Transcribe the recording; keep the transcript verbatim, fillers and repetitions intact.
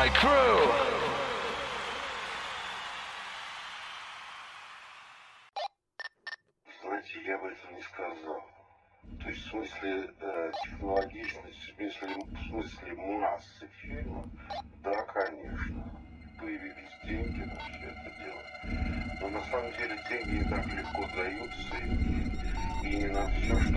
My crew. Знаете, я бы этого не сказал. То есть в смысле э, технологичности, в смысле, в смысле массы фильмов, да, конечно, появились деньги на все это дело. Но на самом деле деньги не так легко даются, и, и не на все, что